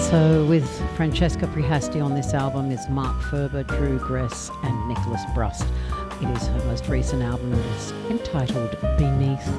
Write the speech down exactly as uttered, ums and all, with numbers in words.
So with Francesca Prihasti on this album is Mark Ferber, Drew Gress and Nicholas Brust. It is her most recent album and is entitled Beneath